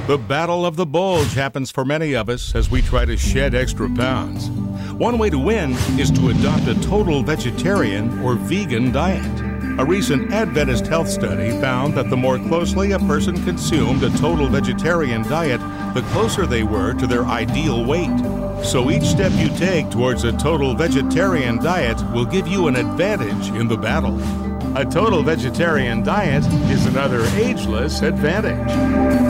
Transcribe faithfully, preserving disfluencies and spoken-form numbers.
The battle of the bulge happens for many of us as we try to shed extra pounds. One way to win is to adopt a total vegetarian or vegan diet. A recent Adventist health study found that the more closely a person consumed a total vegetarian diet, the closer they were to their ideal weight. So each step you take towards a total vegetarian diet will give you an advantage in the battle. A total vegetarian diet is another ageless advantage.